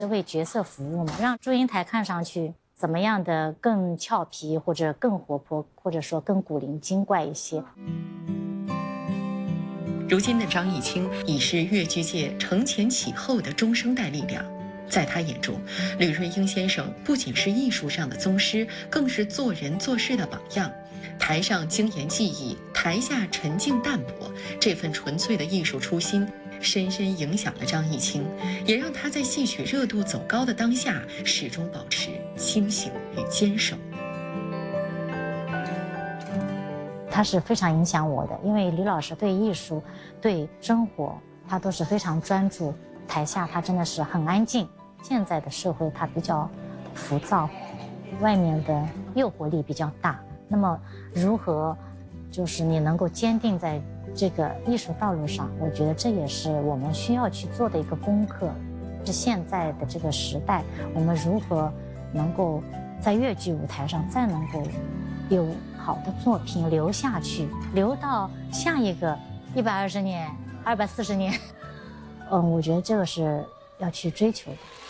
为角色服务嘛，让祝英台看上去怎么样的更俏皮，或者更活泼，或者说更古灵精怪一些。 如今的张艺兴已是粤剧界承前启后的中生代力量。在他眼中，吕润英先生不仅是艺术上的宗师，更是做人做事的榜样。台上精研技艺，台下沉静淡泊，这份纯粹的艺术初心深深影响了张艺兴，也让他在戏曲热度走高的当下，始终保持清醒与坚守。 他是非常影响我的，因为吕老师对艺术、对生活，他都是非常专注。台下他真的是很安静。现在的社会它比较浮躁，外面的诱惑力比较大。那么如何就是你能够坚定在这个艺术道路上，我觉得这也是我们需要去做的一个功课。是现在的这个时代，我们如何能够在粤剧舞台上再能够有好的作品留下去，留到下一个120年、240年。我觉得这个是要去追求的。